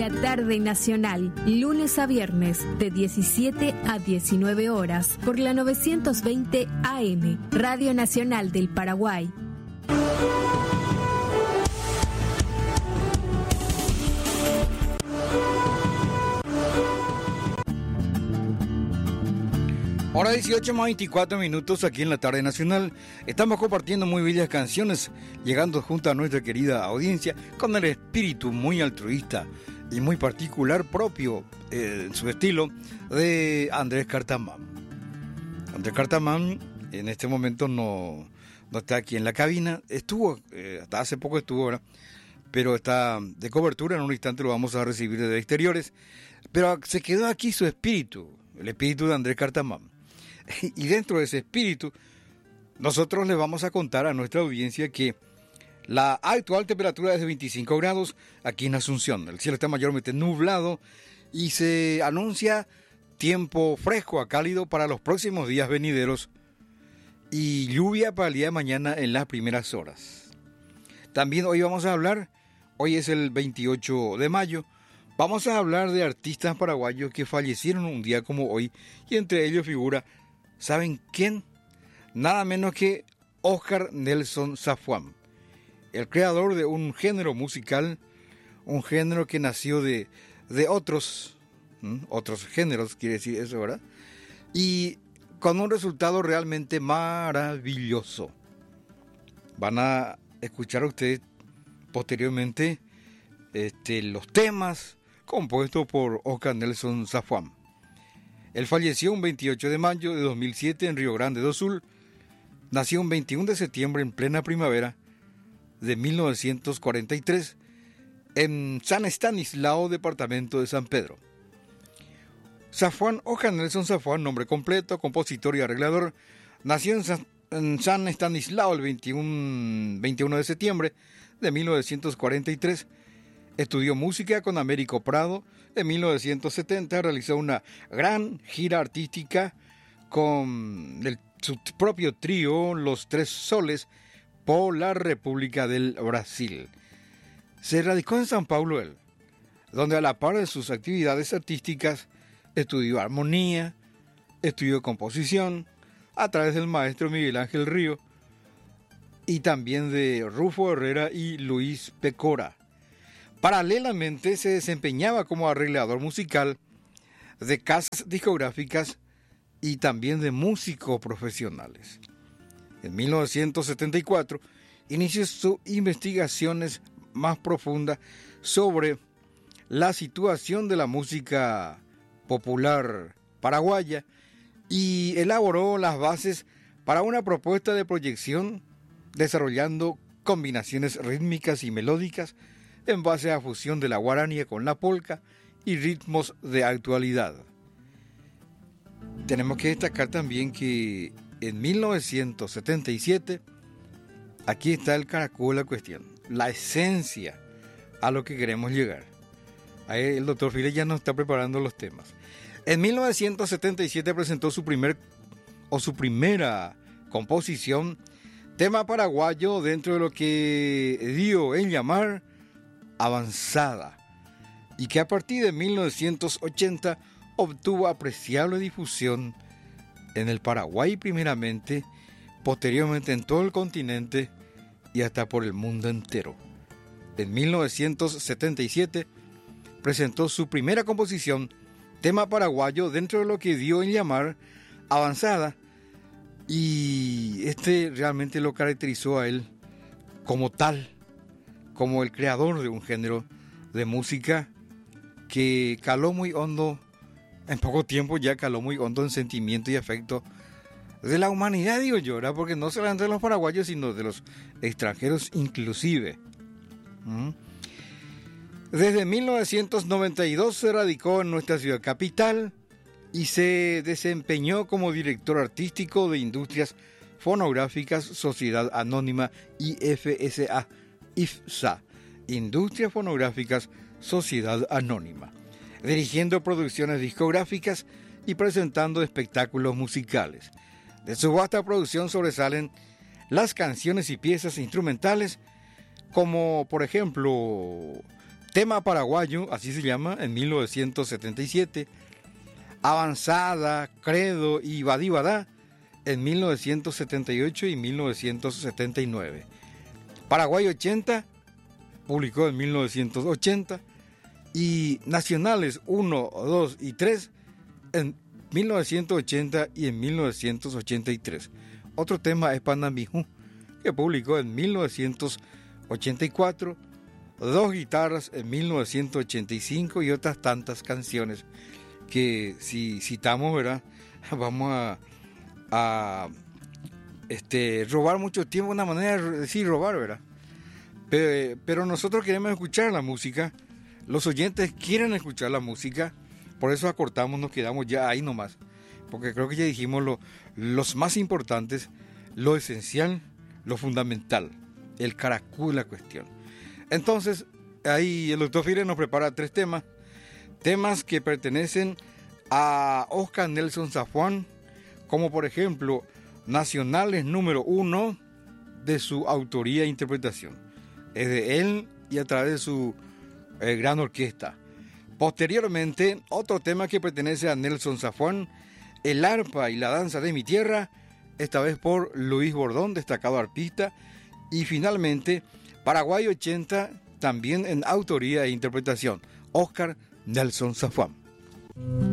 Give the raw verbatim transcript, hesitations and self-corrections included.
La Tarde Nacional, lunes a viernes, de diecisiete a diecinueve horas, por la novecientos veinte A M, Radio Nacional del Paraguay. Hora dieciocho más veinticuatro minutos aquí en la Tarde Nacional. Estamos compartiendo muy bellas canciones, llegando junto a nuestra querida audiencia con el espíritu muy altruista y muy particular propio eh, en su estilo de Andrés Cartamán. Andrés Cartamán en este momento no, no está aquí en la cabina, estuvo, eh, hasta hace poco estuvo ahora, pero está de cobertura, en un instante lo vamos a recibir desde exteriores, pero se quedó aquí su espíritu, el espíritu de Andrés Cartamán. Y dentro de ese espíritu, nosotros les vamos a contar a nuestra audiencia que la actual temperatura es de veinticinco grados aquí en Asunción. El cielo está mayormente nublado y se anuncia tiempo fresco a cálido para los próximos días venideros y lluvia para el día de mañana en las primeras horas. También hoy vamos a hablar, hoy es el veintiocho de mayo, vamos a hablar de artistas paraguayos que fallecieron un día como hoy y entre ellos figura, ¿saben quién? Nada menos que Oscar Nelson Zafón, el creador de un género musical, un género que nació de, de otros, ¿m? otros géneros, quiere decir eso, ¿verdad? Y con un resultado realmente maravilloso. Van a escuchar ustedes posteriormente este, los temas compuestos por Oscar Nelson Zafón. Él falleció un veintiocho de mayo de dos mil siete en Río Grande do Sul. Nació un veintiuno de septiembre en plena primavera de mil novecientos cuarenta y tres en San Estanislao, departamento de San Pedro. Zafón, Oscar Nelson Zafón, nombre completo, compositor y arreglador, nació en San, en San Estanislao el veintiuno de septiembre de mil novecientos cuarenta y tres. Estudió música con Américo Prado. En mil novecientos setenta realizó una gran gira artística con el, su propio trío Los Tres Soles por la República del Brasil. Se radicó en San Paulo él, donde a la par de sus actividades artísticas estudió armonía, estudió composición a través del maestro Miguel Ángel Río y también de Rufo Herrera y Luis Pecora. Paralelamente se desempeñaba como arreglador musical de casas discográficas y también de músicos profesionales. En mil novecientos setenta y cuatro inició sus investigaciones más profundas sobre la situación de la música popular paraguaya y elaboró las bases para una propuesta de proyección desarrollando combinaciones rítmicas y melódicas en base a fusión de la guaranía con la polca y ritmos de actualidad. Tenemos que destacar también que en mil novecientos setenta y siete, aquí está el caracol de la cuestión, la esencia a lo que queremos llegar. Ahí el doctor File ya nos está preparando los temas. En mil novecientos setenta y siete presentó su primer o su primera composición, tema paraguayo dentro de lo que dio en llamar Avanzada, y que a partir de mil novecientos ochenta obtuvo apreciable difusión en el Paraguay primeramente, posteriormente en todo el continente y hasta por el mundo entero. En mil novecientos setenta y siete presentó su primera composición, tema paraguayo dentro de lo que dio en llamar Avanzada, y este realmente lo caracterizó a él como tal, como el creador de un género de música que caló muy hondo, en poco tiempo ya caló muy hondo en sentimiento y afecto de la humanidad, digo yo, ¿verdad? Porque no solamente de los paraguayos, sino de los extranjeros inclusive. ¿Mm? Desde mil novecientos noventa y dos se radicó en nuestra ciudad capital y se desempeñó como director artístico de Industrias Fonográficas Sociedad Anónima I F S A. I F S A, Industrias Fonográficas Sociedad Anónima, dirigiendo producciones discográficas y presentando espectáculos musicales. De su vasta producción sobresalen las canciones y piezas instrumentales, como por ejemplo Tema paraguayo, así se llama, en mil novecientos setenta y siete. Avanzada, Credo y Badí Badá en mil novecientos setenta y ocho y mil novecientos setenta y nueve. Paraguay ochenta, publicó en mil novecientos ochenta. Y Nacionales uno, dos y tres en mil novecientos ochenta y en mil novecientos ochenta y tres. Otro tema es Panamiju, que publicó en mil novecientos ochenta y cuatro. Dos guitarras en mil novecientos ochenta y cinco y otras tantas canciones que si citamos, ¿verdad? Vamos a, a este, robar mucho tiempo, una manera de decir robar, ¿verdad? Pero, pero nosotros queremos escuchar la música, los oyentes quieren escuchar la música, por eso acortamos, nos quedamos ya ahí nomás, porque creo que ya dijimos lo, los más importantes, lo esencial, lo fundamental, el caracú de la cuestión. Entonces, ahí el doctor Fire nos prepara tres temas, temas que pertenecen a Oscar Nelson Zafón, como por ejemplo, Nacionales número uno, de su autoría e interpretación. Es de él y a través de su eh, gran orquesta. Posteriormente, otro tema que pertenece a Nelson Zafón, El arpa y la danza de mi tierra, esta vez por Luis Bordón, destacado arpista. Y finalmente, Paraguay ochenta, también en autoría e interpretación, Oscar Nelson Zafón.